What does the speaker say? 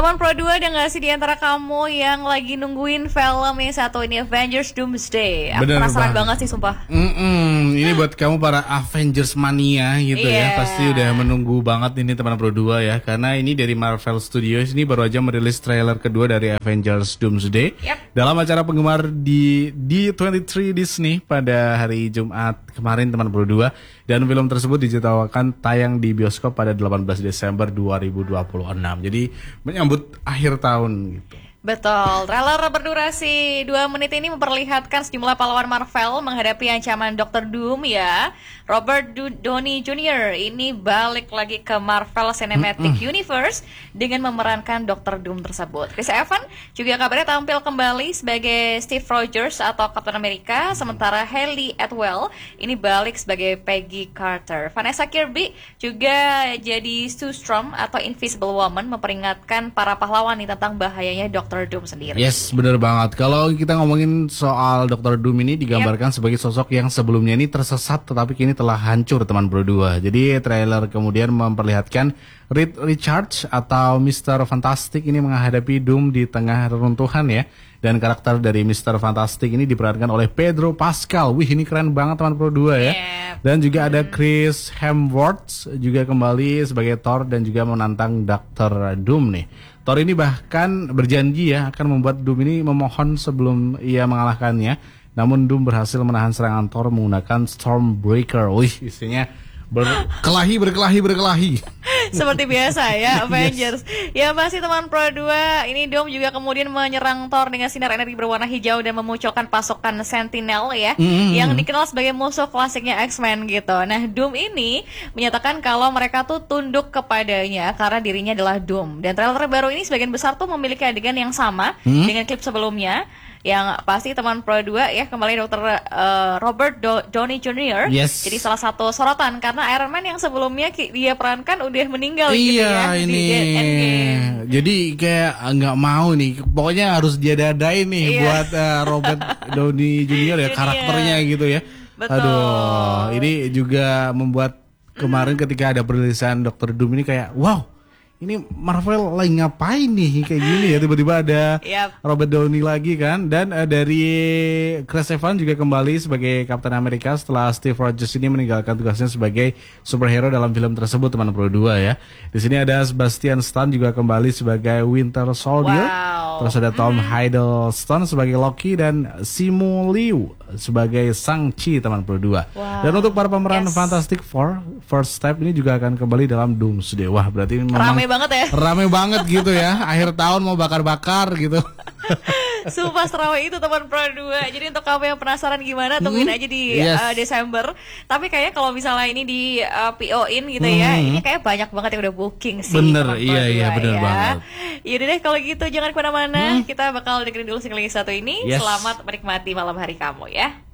Teman Pro 2 ada gak sih di antara kamu yang lagi nungguin film yang satu ini, Avengers Doomsday? Aku penasaran banget sih sumpah. Ini buat kamu para Avengers mania gitu ya. Pasti udah menunggu banget ini teman Pro 2 ya. Karena ini dari Marvel Studios, ini baru aja merilis trailer kedua dari Avengers Doomsday. Dalam acara penggemar di D23 Disney pada hari Jumat kemarin teman Pro 2. Dan film tersebut dijadwalkan tayang di bioskop pada 18 Desember 2026. Jadi menyambut akhir tahun gitu. Betul, trailer berdurasi 2 menit ini memperlihatkan sejumlah pahlawan Marvel menghadapi ancaman Dr. Doom ya. Robert Downey Jr. ini balik lagi ke Marvel Cinematic Universe dengan memerankan Dr. Doom tersebut. Chris Evans juga kabarnya tampil kembali sebagai Steve Rogers atau Captain America, sementara Hayley Atwell ini balik sebagai Peggy Carter. Vanessa Kirby juga jadi Sue Storm atau Invisible Woman, memperingatkan para pahlawan nih tentang bahayanya Dr. Doom sendiri. Yes, bener banget. Kalau kita ngomongin soal Dr. Doom ini digambarkan sebagai sosok yang sebelumnya ini tersesat tetapi kini telah hancur teman Pro 2. Jadi trailer kemudian memperlihatkan Reed Richards atau Mr. Fantastic ini menghadapi Doom di tengah reruntuhan ya. Dan karakter dari Mr. Fantastic ini diperankan oleh Pedro Pascal. Wih, ini keren banget teman Pro 2 ya. Dan juga ada Chris Hemsworth juga kembali sebagai Thor dan juga menantang Dr. Doom nih. Thor ini bahkan berjanji ya akan membuat Doom ini memohon sebelum ia mengalahkannya. Namun Doom berhasil menahan serangan Thor menggunakan Stormbreaker. Wih, isinya berkelahi. Seperti biasa ya Avengers. Ya masih teman Pro 2, ini Doom juga kemudian menyerang Thor dengan sinar energi berwarna hijau dan memunculkan pasukan Sentinel ya, yang dikenal sebagai musuh klasiknya X-Men gitu. Nah, Doom ini menyatakan kalau mereka tuh tunduk kepadanya karena dirinya adalah Doom. Dan trailer terbaru ini sebagian besar tuh memiliki adegan yang sama dengan klip sebelumnya. Yang pasti teman Pro 2 ya, kembali Dr. Robert Downey Jr. Jadi salah satu sorotan karena Iron Man yang sebelumnya dia perankan udah meninggal gitu ya. Ini jadi kayak nggak mau nih, pokoknya harus dia dadain nih buat Robert Downey Jr. ya, karakternya gitu ya. Betul. Aduh, ini juga membuat kemarin ketika ada perilisan Dr. Doom ini kayak wow, ini Marvel lagi ngapain nih kayak gini ya, tiba-tiba ada Robert Downey lagi kan. Dan dari Chris Evans juga kembali sebagai Captain America setelah Steve Rogers ini meninggalkan tugasnya sebagai superhero dalam film tersebut teman Pro 2 ya. Di sini ada Sebastian Stan juga kembali sebagai Winter Soldier. Terus ada Tom Hiddleston sebagai Loki dan Simu Liu sebagai Shang-Chi teman Pro 2. Dan untuk para pemeran Fantastic Four, First Step ini juga akan kembali dalam Doomsday. Wah, berarti memang rame banget gitu ya. Akhir tahun mau bakar-bakar gitu. Sumpah seramai itu teman Pro 2. Jadi untuk kamu yang penasaran gimana, tungguin aja di Desember. Tapi kayaknya kalau misalnya ini di PO-in gitu ya, ini kayak banyak banget yang udah booking sih. Bener, iya bener banget. Yaudah deh kalau gitu jangan kemana-mana. Kita bakal dengerin dulu single yang satu ini. Selamat menikmati malam hari kamu ya.